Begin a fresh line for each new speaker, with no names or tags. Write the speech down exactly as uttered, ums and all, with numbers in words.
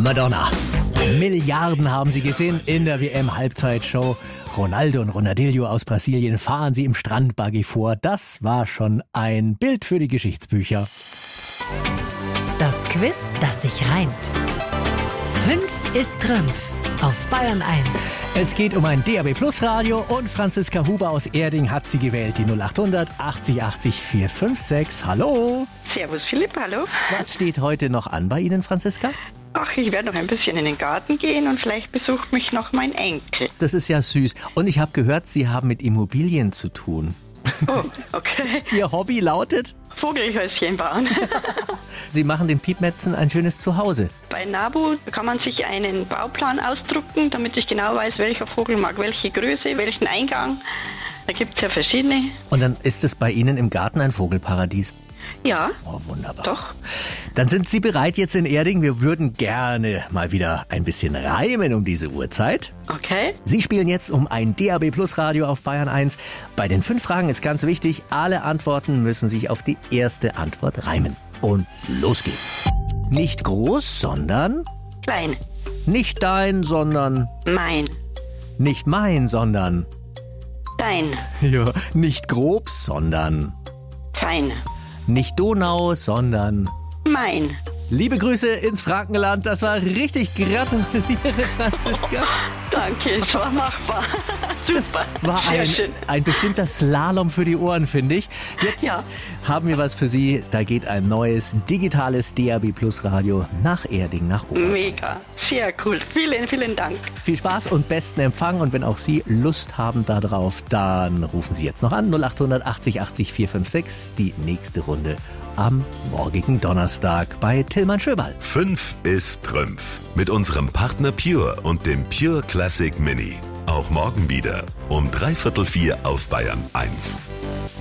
Madonna. Milliarden haben sie gesehen in der W M-Halbzeitshow. Ronaldo und Ronaldinho aus Brasilien fahren sie im Strandbuggy vor. Das war schon ein Bild für die Geschichtsbücher.
Das Quiz, das sich reimt. Fünf ist Trümpf auf Bayern eins.
Es geht um ein D A B Plus Radio und Franziska Huber aus Erding hat sie gewählt. Die null acht hundert achtzig achtzig vier fünf sechs. Hallo.
Servus Philipp, hallo.
Was steht heute noch an bei Ihnen, Franziska?
Ach, ich werde noch ein bisschen in den Garten gehen und vielleicht besucht mich noch mein Enkel.
Das ist ja süß. Und ich habe gehört, Sie haben mit Immobilien zu tun.
Oh, okay.
Ihr Hobby lautet?
Vogelhäuschen bauen.
Sie machen den Piepmetzen ein schönes Zuhause.
Bei Nabu kann man sich einen Bauplan ausdrucken, damit ich genau weiß, welcher Vogel mag welche Größe, welchen Eingang. Da gibt es ja verschiedene.
Und dann ist es bei Ihnen im Garten ein Vogelparadies?
Ja.
Oh, wunderbar.
Doch.
Dann sind Sie bereit jetzt in Erding. Wir würden gerne mal wieder ein bisschen reimen um diese Uhrzeit.
Okay.
Sie spielen jetzt um ein D A B Plus Radio auf Bayern eins. Bei den fünf Fragen ist ganz wichtig, alle Antworten müssen sich auf die erste Antwort reimen. Und los geht's. Nicht groß, sondern...
Klein.
Nicht dein, sondern...
Mein.
Nicht mein, sondern...
Dein.
Ja, nicht grob, sondern...
Fein.
Nicht Donau, sondern...
Mein.
Liebe Grüße ins Frankenland, das war richtig gratuliere, Franziska.
Danke, es war machbar.
Das
Super.
war
Sehr
ein,
schön.
ein bestimmter Slalom für die Ohren, finde ich. Jetzt
Ja.
haben wir was für Sie. Da geht ein neues digitales D A B Plus Radio nach Erding, nach Ober.
Mega. Sehr cool. Vielen, vielen Dank.
Viel Spaß und besten Empfang. Und wenn auch Sie Lust haben darauf, dann rufen Sie jetzt noch an. null acht hundert achtzig achtzig vier fünf sechs. Die nächste Runde am morgigen Donnerstag bei Tillmann Schöberl.
Fünf ist Trümpf. Mit unserem Partner Pure und dem Pure Classic Mini. Auch morgen wieder um dreiviertel vier auf Bayern eins.